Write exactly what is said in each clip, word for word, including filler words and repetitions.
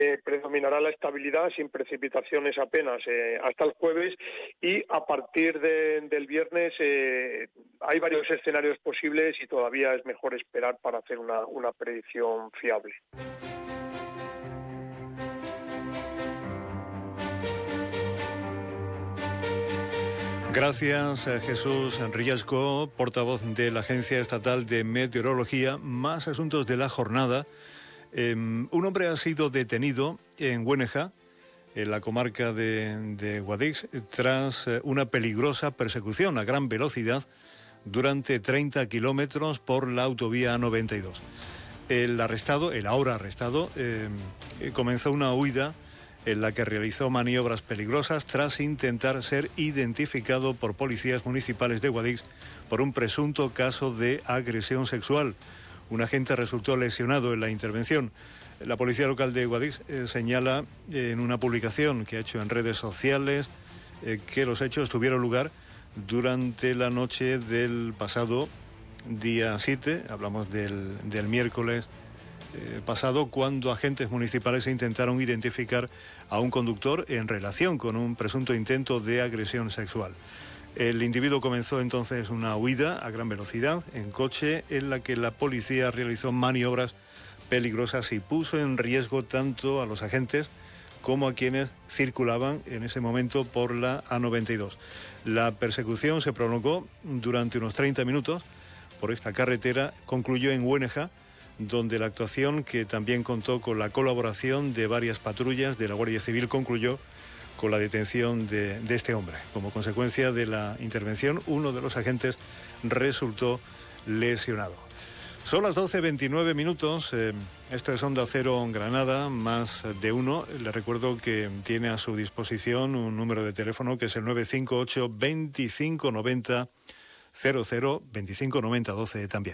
Eh, predominará la estabilidad sin precipitaciones apenas eh, hasta el jueves, y a partir de, del viernes eh, hay varios escenarios posibles y todavía es mejor esperar para hacer una, una predicción fiable. Gracias, Jesús Riesco, portavoz de la Agencia Estatal de Meteorología. Más asuntos de la jornada. Eh, un hombre ha sido detenido en Güeneja, en la comarca de, de Guadix, tras una peligrosa persecución a gran velocidad durante treinta kilómetros por la autovía A noventa y dos. El arrestado, el ahora arrestado, eh, comenzó una huida en la que realizó maniobras peligrosas tras intentar ser identificado por policías municipales de Guadix por un presunto caso de agresión sexual. Un agente resultó lesionado en la intervención. La policía local de Guadix eh, señala eh, en una publicación que ha hecho en redes sociales eh, que los hechos tuvieron lugar durante la noche del pasado día siete, hablamos del, del miércoles eh, pasado, cuando agentes municipales intentaron identificar a un conductor en relación con un presunto intento de agresión sexual. El individuo comenzó entonces una huida a gran velocidad en coche, en la que la policía realizó maniobras peligrosas y puso en riesgo tanto a los agentes como a quienes circulaban en ese momento por la A noventa y dos. La persecución se prolongó durante unos treinta minutos por esta carretera, concluyó en Güeneja, donde la actuación, que también contó con la colaboración de varias patrullas de la Guardia Civil, concluyó con la detención de, de este hombre. Como consecuencia de la intervención, uno de los agentes resultó lesionado. Son las doce veintinueve minutos, eh, esto es Onda Cero Granada, más de uno. Le recuerdo que tiene a su disposición un número de teléfono que es el nueve cinco ocho, veinticinco noventa, cero cero, veinticinco noventa, doce también.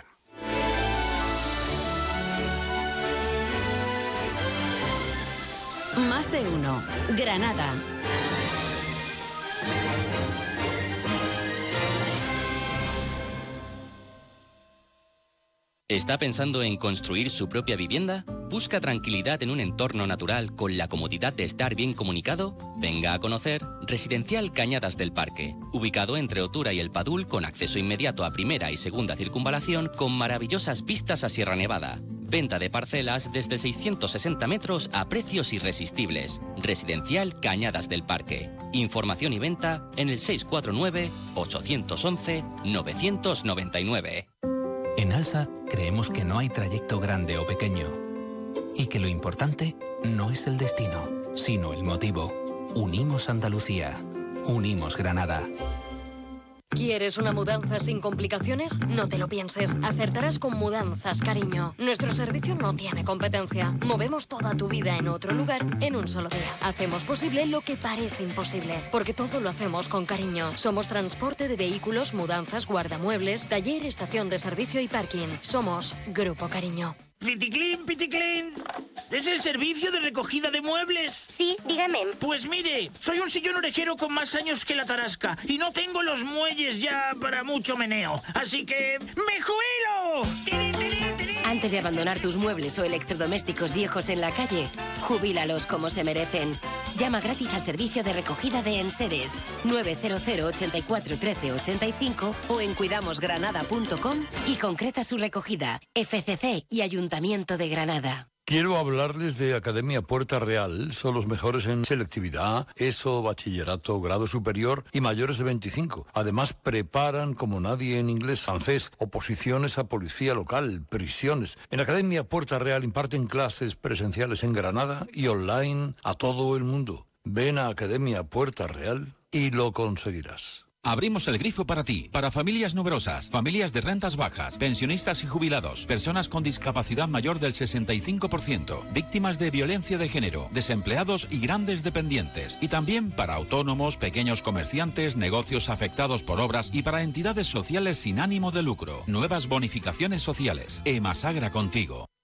Más de uno, Granada. ¿Está pensando en construir su propia vivienda? ¿Busca tranquilidad en un entorno natural con la comodidad de estar bien comunicado? Venga a conocer Residencial Cañadas del Parque, ubicado entre Otura y El Padul, con acceso inmediato a primera y segunda circunvalación, con maravillosas vistas a Sierra Nevada. Venta de parcelas desde seiscientos sesenta metros a precios irresistibles. Residencial Cañadas del Parque. Información y venta en el seis cuatro nueve, ocho once, nueve nueve nueve. En ALSA creemos que no hay trayecto grande o pequeño y que lo importante no es el destino, sino el motivo. Unimos Andalucía. Unimos Granada. ¿Quieres una mudanza sin complicaciones? No te lo pienses. Acertarás con Mudanzas Cariño. Nuestro servicio no tiene competencia. Movemos toda tu vida en otro lugar en un solo día. Hacemos posible lo que parece imposible, porque todo lo hacemos con cariño. Somos transporte de vehículos, mudanzas, guardamuebles, taller, estación de servicio y parking. Somos Grupo Cariño. Piticlin, Piticlin. ¿Es el servicio de recogida de muebles? Sí, dígame. Pues mire, soy un sillón orejero con más años que la tarasca y no tengo los muelles ya para mucho meneo. Así que ¡me jubilo! ¡Tiri, tiri, tiri! Antes de abandonar tus muebles o electrodomésticos viejos en la calle, jubílalos como se merecen. Llama gratis al servicio de recogida de enseres nueve cero cero, ochenta y cuatro, trece, ochenta y cinco o en cuidamos granada punto com y concreta su recogida. F C C y Ayuntamiento de Granada. Quiero hablarles de Academia Puerta Real. Son los mejores en selectividad, ESO, bachillerato, grado superior y mayores de veinticinco. Además, preparan como nadie en inglés, francés, oposiciones a policía local, prisiones. En Academia Puerta Real imparten clases presenciales en Granada y online a todo el mundo. Ven a Academia Puerta Real y lo conseguirás. Abrimos el grifo para ti, para familias numerosas, familias de rentas bajas, pensionistas y jubilados, personas con discapacidad mayor del sesenta y cinco por ciento, víctimas de violencia de género, desempleados y grandes dependientes. Y también para autónomos, pequeños comerciantes, negocios afectados por obras y para entidades sociales sin ánimo de lucro. Nuevas bonificaciones sociales. Emasagra contigo.